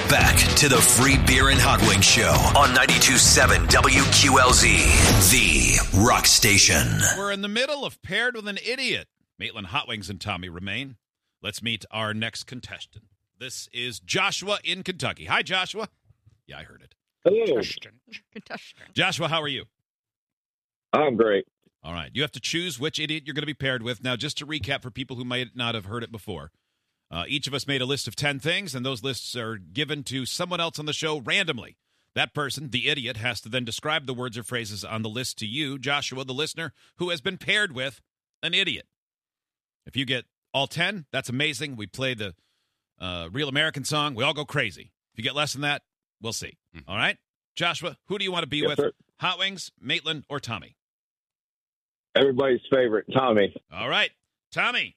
Back to the Free Beer and Hot Wings Show on 92.7 WQLZ, the rock station. We're in the middle of Paired with an Idiot. Maitland Hot Wings and Tommy remain. Let's meet our next contestant. This is Joshua in Kentucky. Hi, Joshua. Yeah, I heard it. Hello. Joshua, how are you? I'm great. All right. You have to choose which idiot you're going to be paired with. Now, just to recap for people who might not have heard it before, each of us made a list of 10 things, and those lists are given to someone else on the show randomly. That person, the idiot, has to then describe the words or phrases on the list to you, Joshua, the listener, who has been paired with an idiot. If you get all 10, that's amazing. We play the Real American song. We all go crazy. If you get less than that, we'll see. All right? Joshua, who do you want to be with? Sir. Hot Wings, Maitland, or Tommy? Everybody's favorite, Tommy. All right. Tommy,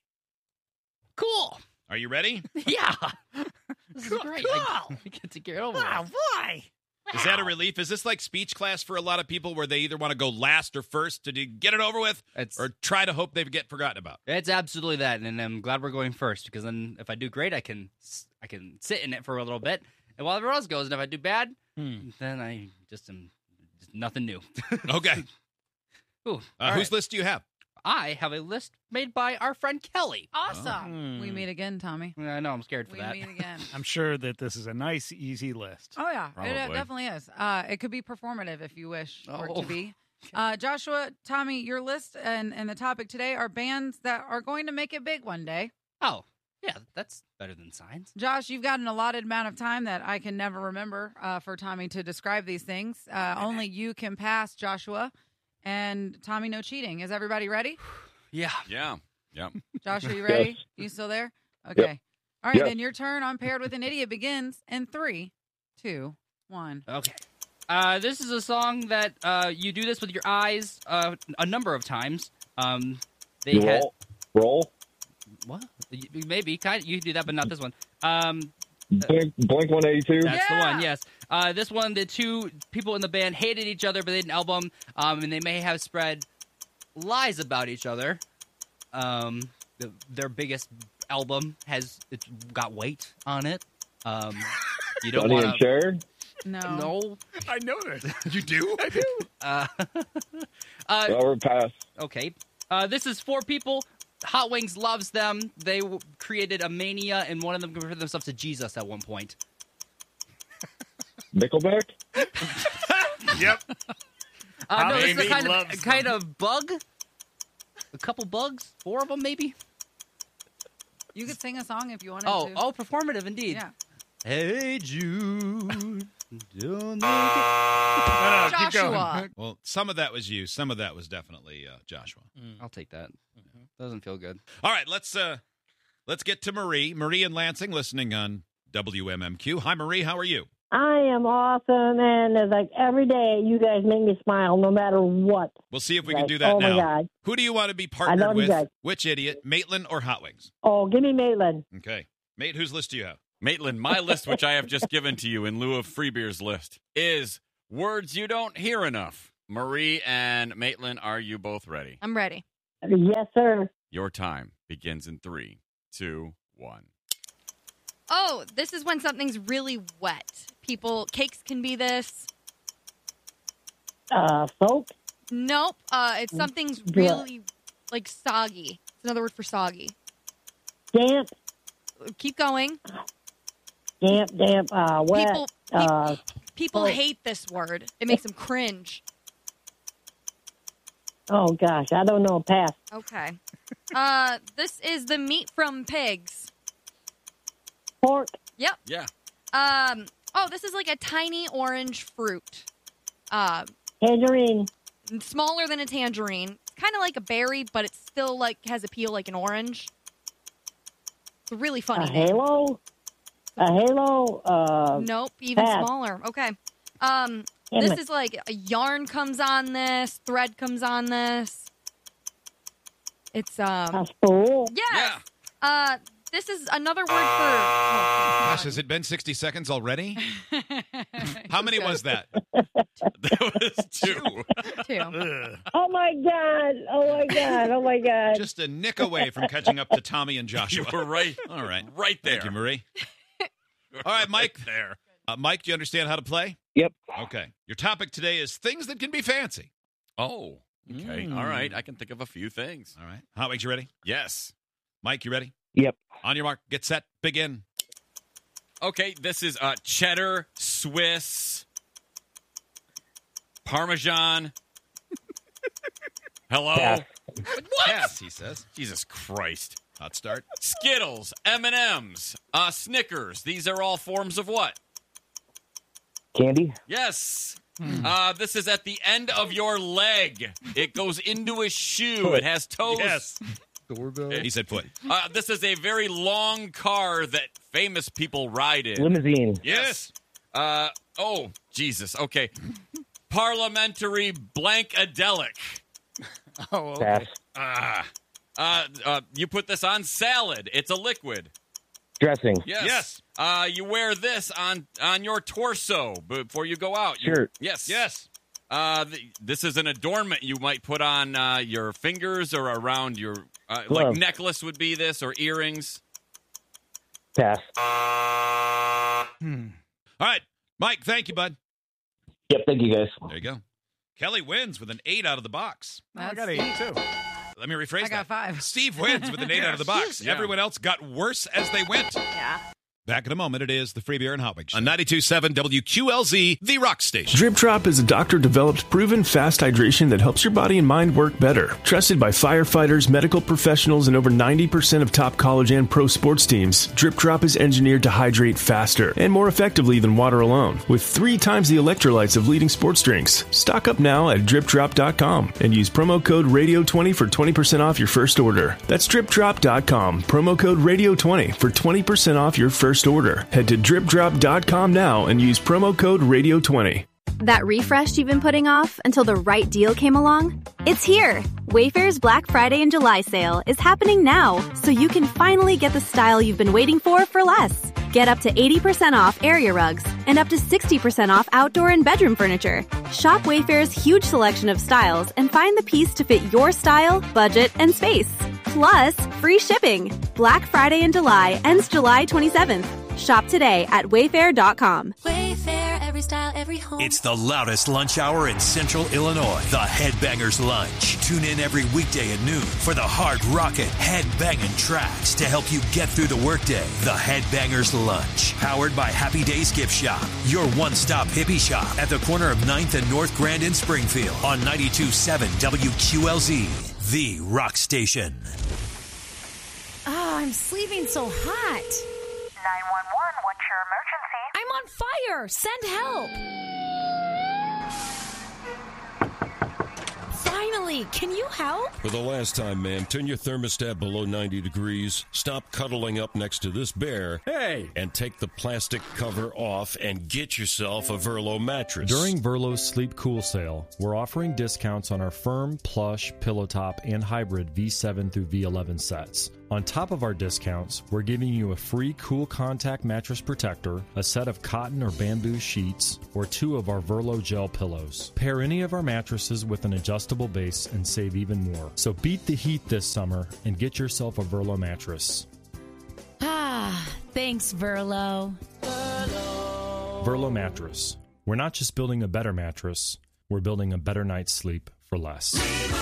Cool. are you ready? Yeah. This is great. Cool. I get to get over Wow, it. boy. Is that a relief? Is this like speech class for a lot of people where they either want to go last or first to get it over with or try to hope they get forgotten about? It's absolutely that, and I'm glad we're going first because then if I do great, I can sit in it for a little bit, and while everyone else goes, and if I do bad, then I just am just nothing new. Okay. Ooh, Whose all right. list do you have? I have a list made by our friend Kelly. Awesome. We meet again, Tommy. I know I'm scared for We that. meet again. I'm sure that this is a nice, easy list. Oh, yeah. It Probably. definitely is. It could be performative if you wish for it Oh. to be. Joshua, Tommy, your list and the topic today are bands that are going to make it big one day. Oh, yeah, that's better than signs. Josh, you've got an allotted amount of time that I can never remember for Tommy to describe these things. Only you can pass, Joshua. And Tommy, no cheating. Is everybody ready? Yeah. Yeah. Yep. Josh, are you ready? You still there? Okay. All right, Yes. then your turn on Paired with an Idiot begins in 3, 2, 1. Okay. This is a song that you do this with your eyes a number of times. They You had roll. what? Maybe kind. You do that, but not this one. Blink 182. That's the Yeah. one. Yes. This one, the two people in the band hated each other, but they had an album, and they may have spread lies about each other. Their biggest album it's got weight on it. You don't Sonny want and to. Cher. No. I know this. You do? I do. Robert Pass. Okay. This is 4 people. Hot Wings loves them. They created a mania, and one of them compared themselves to Jesus at one point. Nickelback. Yep. No, this is Amy a loves kind of bug. A couple bugs, 4 of them maybe. You could sing a song if you wanted to. Oh, performative indeed. Yeah. Hey Jude, don't make No, keep going. Joshua. Well, some of that was you. Some of that was definitely Joshua. I'll take that. Doesn't feel good. All right, let's get to Marie. Marie in Lansing, listening on WMMQ. Hi, Marie. How are you? I am awesome, and it's like every day you guys make me smile no matter what. We'll see if we can do that Oh, now. my God. Who do you want to be I partnered love you with? guys. Which idiot, Maitland or Hot Wings? Oh, give me Maitland. Okay. Mate, whose list do you have? Maitland, my list, which I have just given to you in lieu of Free Beer's list, is words you don't hear enough. Marie and Maitland, are you both ready? I'm ready. Yes, sir. Your time begins in 3, 2, 1. Oh, this is when something's really wet. Cakes can be this. Soap. Nope. It's something's really, like, soggy. It's another word for soggy. Damp. Keep going. Wet. People hate this word. It makes them cringe. Oh, gosh. I don't know. Pass. Okay. This is the meat from pigs. Pork. Yep. Yeah. Oh, this is like a tiny orange fruit. Tangerine. Smaller than a tangerine. Kind of like a berry, but it still like has a peel like an orange. It's a really funny A name. halo. Nope, even pass. smaller. Okay. Damn This it. is like a yarn comes on this, thread comes on this. It's A spool. yes. This is another word for Gosh, has it been 60 seconds already? How many was that? That was 2. two. Ugh. Oh, my God. Just a nick away from catching up to Tommy and You Joshua. were right. All right. Right there. Thank you, Marie. All right, Mike. There. Mike, do you understand how to play? Yep. Okay. Your topic today is things that can be fancy. Oh, okay. All right. I can think of a few things. All right. Hot Wings, you ready? Yes. Mike, you ready? Yep. On your mark, get set, begin. Okay, this is cheddar, Swiss, Parmesan. Hello? Pass. What? Yes, he says. Jesus Christ. Hot start. Skittles, M&M's, Snickers. These are all forms of what? Candy. Yes. This is at the end of your leg. It goes into a shoe. It has toes. Yes. Doorbell. He said foot. This is a very long car that famous people ride in. Limousine. Yes. Oh, Jesus. Okay. Parliamentary blankadelic. Oh, okay. Pass. You put this on salad. It's a liquid. Dressing. Yes. You wear this on your torso before you go out. Shirt. Yes. Yes. This is an adornment you might put on your fingers or around your like Glove. necklace would be this, or earrings. Pass. All right. Mike, thank you, bud. Yep. Thank you, guys. There you go. Kelly wins with an 8 out of the box. I got 8 too. Let me rephrase I got that. 5. Steve wins with an 8 out of the box. Yeah. Everyone else got worse as they went. Yeah. Back in a moment, it is the Free Beer and Hot Wings Show. On 92.7 WQLZ, the Rock Station. Drip Drop is a doctor-developed, proven fast hydration that helps your body and mind work better. Trusted by firefighters, medical professionals, and over 90% of top college and pro sports teams, Drip Drop is engineered to hydrate faster and more effectively than water alone, with 3 times the electrolytes of leading sports drinks. Stock up now at DripDrop.com and use promo code RADIO20 for 20% off your first order. That's DripDrop.com, promo code RADIO20 for 20% off your first order. Head to DripDrop.com now and use promo code RADIO20. That refresh you've been putting off until the right deal came along? It's here! Wayfair's Black Friday and July sale is happening now, so you can finally get the style you've been waiting for less. Get up to 80% off area rugs and up to 60% off outdoor and bedroom furniture. Shop Wayfair's huge selection of styles and find the piece to fit your style, budget, and space. Plus, free shipping. Black Friday in July ends July 27th. Shop today at Wayfair.com. Wayfair, every style, every home. It's the loudest lunch hour in Central Illinois. The Headbangers Lunch. Tune in every weekday at noon for the hard rockin' headbanging tracks to help you get through the workday. The Headbangers Lunch. Powered by Happy Days Gift Shop. Your one-stop hippie shop at the corner of 9th and North Grand in Springfield. On 92.7 WQLZ. The Rock Station. Oh, I'm sleeping so hot. 911, what's your emergency? I'm on fire. Send help. Finally, can you help? For the last time, ma'am, turn your thermostat below 90 degrees, stop cuddling up next to this bear, and take the plastic cover off and get yourself a Verlo mattress. During Verlo's Sleep Cool sale, we're offering discounts on our firm, plush, pillow top, and hybrid V7 through V11 sets. On top of our discounts, we're giving you a free Cool Contact mattress protector, a set of cotton or bamboo sheets, or 2 of our Verlo gel pillows. Pair any of our mattresses with an adjustable base and save even more. So beat the heat this summer and get yourself a Verlo mattress. Ah, thanks, Verlo. Verlo mattress. We're not just building a better mattress, we're building a better night's sleep for less.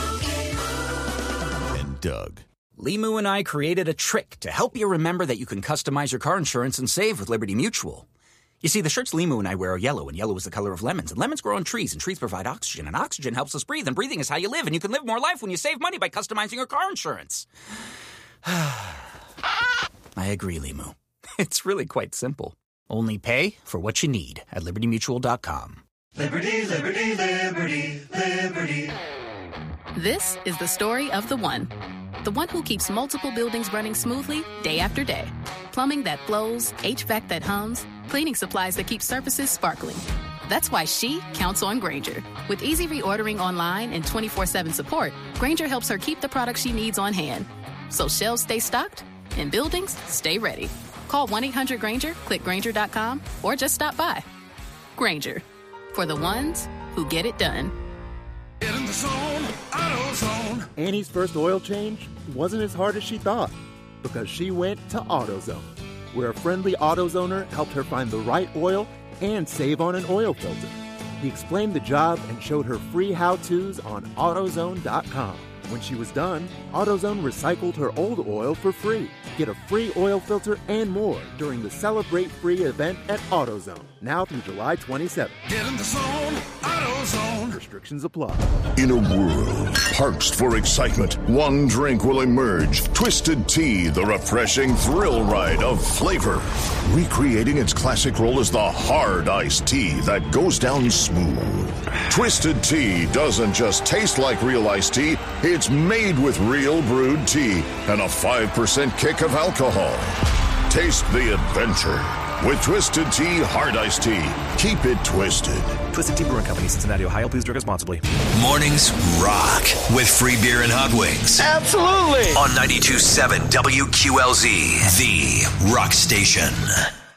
And Doug. Limu and I created a trick to help you remember that you can customize your car insurance and save with Liberty Mutual. You see, the shirts Limu and I wear are yellow, and yellow is the color of lemons, and lemons grow on trees, and trees provide oxygen, and oxygen helps us breathe, and breathing is how you live, and you can live more life when you save money by customizing your car insurance. I agree, Limu. It's really quite simple. Only pay for what you need at LibertyMutual.com. Liberty, liberty, liberty, liberty. This is the story of the one who keeps multiple buildings running smoothly day after day. Plumbing that flows, HVAC that hums, cleaning supplies that keep surfaces sparkling. That's why she counts on Grainger. With easy reordering online and 24/7 support, Grainger helps her keep the products she needs on hand. So shelves stay stocked and buildings stay ready. Call 1-800-GRAINGER, click Grainger.com, or just stop by. Grainger, for the ones who get it done. Get in the zone, AutoZone. Annie's first oil change wasn't as hard as she thought because she went to AutoZone. where a friendly AutoZoner helped her find the right oil and save on an oil filter. He explained the job and showed her free how-tos on AutoZone.com. When she was done, AutoZone recycled her old oil for free. Get a free oil filter and more during the Celebrate Free event at AutoZone, now through July 27th. Get in the zone, AutoZone. Restrictions apply. In a world parched for excitement, one drink will emerge. Twisted Tea, the refreshing thrill ride of flavor. Recreating its classic role as the hard iced tea that goes down smooth. Twisted Tea doesn't just taste like real iced tea, it's made with real brewed tea and a 5% kick of alcohol. Taste the adventure with Twisted Tea Hard Iced Tea. Keep it twisted. Twisted Tea Brewing Company, Cincinnati, Ohio. Please drink responsibly. Mornings rock with free beer and hot wings. Absolutely. On 92.7 WQLZ, the rock station.